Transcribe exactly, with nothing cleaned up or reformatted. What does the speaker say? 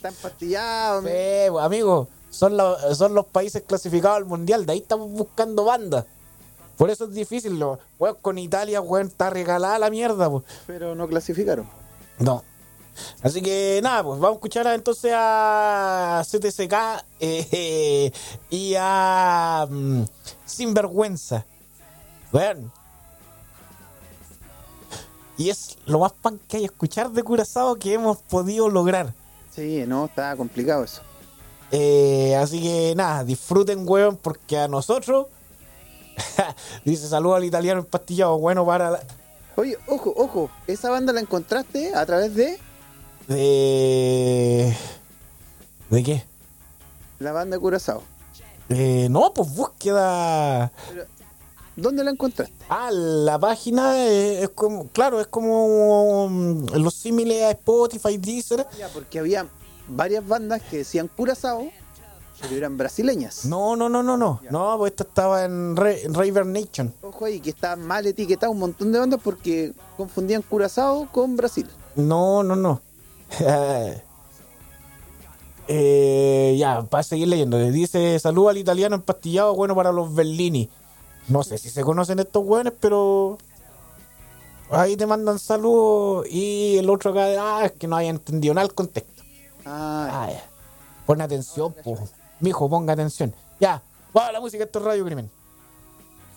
está empastillado. Sí, pues, amigo, son, los, son los países clasificados al mundial, de ahí estamos buscando bandas. Por eso es difícil, lo, weón, con Italia, weón, está regalada la mierda, pues. Pero no clasificaron. No. Así que nada, pues vamos a escuchar a, entonces a C T C K eh, eh, y a um, Sinvergüenza. Weón. Y es lo más pan que hay escuchar de Curazao que hemos podido lograr. Sí, no, está complicado eso. Eh, así que nada, disfruten, weón, porque a nosotros dice saludo al italiano empastillado, bueno para la... Oye, ojo, ojo, esa banda la encontraste a través de de ¿de qué? la banda de Curazao. Eh, no, pues búsqueda. Pero, ¿dónde la encontraste? Ah, la página es, es como, claro, es como um, los símiles a Spotify, Deezer. Ya, porque había varias bandas que decían Curazao, pero eran brasileñas. No, no, no, no, no. Ya. No, pues esta estaba en, Re, en Raver Nation. Ojo ahí, que está mal etiquetado un montón de bandas porque confundían Curazao con Brasil. No, no, no. eh, ya, para seguir leyendo. Dice, saludo al italiano empastillado, bueno para los Bellini. No sé si se conocen estos hueones, pero ahí te mandan saludos. Y el otro acá, ah, es que no haya entendido nada el contexto. Ah, Ah, ya. Pon atención, po. Mijo, ponga atención. Ya, va la música, esto es Radio Crimen.